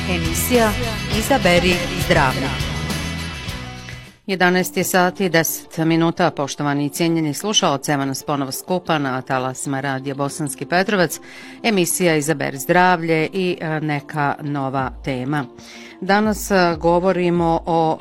Emisija Izaberi zdravlje. 11 sati i 10 minuta, poštovani i cijenjeni slušaoci, evo nas ponovo skupa na talasima Radija Bosanski Petrovac, emisija Izaberi zdravlje i neka nova tema. Danas govorimo o